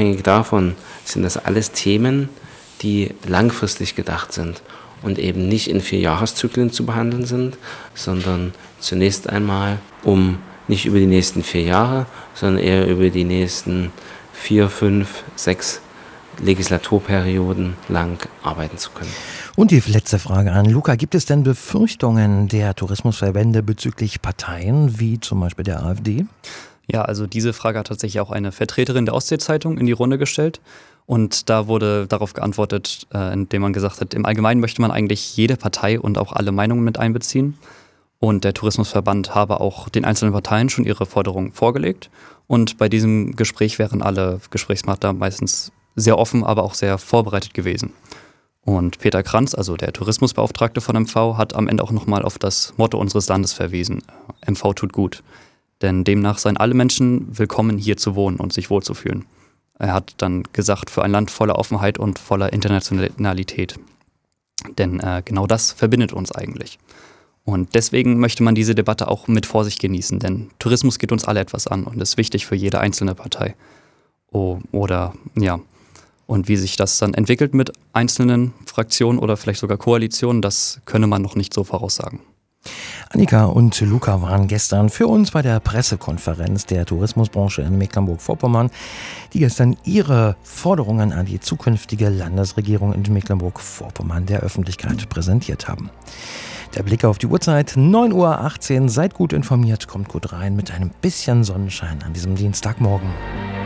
unabhängig davon sind das alles Themen, die langfristig gedacht sind und eben nicht in 4-Jahreszyklen zu behandeln sind, sondern zunächst einmal nicht über die nächsten 4 Jahre, sondern eher über die nächsten 4, 5, 6 Legislaturperioden lang arbeiten zu können. Und die letzte Frage an Luca. Gibt es denn Befürchtungen der Tourismusverbände bezüglich Parteien, wie zum Beispiel der AfD? Ja, also diese Frage hat tatsächlich auch eine Vertreterin der Ostsee-Zeitung in die Runde gestellt. Und da wurde darauf geantwortet, indem man gesagt hat, im Allgemeinen möchte man eigentlich jede Partei und auch alle Meinungen mit einbeziehen. Und der Tourismusverband habe auch den einzelnen Parteien schon ihre Forderungen vorgelegt. Und bei diesem Gespräch wären alle Gesprächspartner meistens sehr offen, aber auch sehr vorbereitet gewesen. Und Peter Kranz, also der Tourismusbeauftragte von MV, hat am Ende auch nochmal auf das Motto unseres Landes verwiesen. MV tut gut. Denn demnach seien alle Menschen willkommen, hier zu wohnen und sich wohlzufühlen. Er hat dann gesagt, für ein Land voller Offenheit und voller Internationalität. Denn genau das verbindet uns eigentlich. Und deswegen möchte man diese Debatte auch mit Vorsicht genießen, denn Tourismus geht uns alle etwas an und ist wichtig für jede einzelne Partei. Und wie sich das dann entwickelt mit einzelnen Fraktionen oder vielleicht sogar Koalitionen, das könne man noch nicht so voraussagen. Annika und Luca waren gestern für uns bei der Pressekonferenz der Tourismusbranche in Mecklenburg-Vorpommern, die gestern ihre Forderungen an die zukünftige Landesregierung in Mecklenburg-Vorpommern der Öffentlichkeit präsentiert haben. Der Blick auf die Uhrzeit, 9:18 Uhr. Seid gut informiert, kommt gut rein mit einem bisschen Sonnenschein an diesem Dienstagmorgen.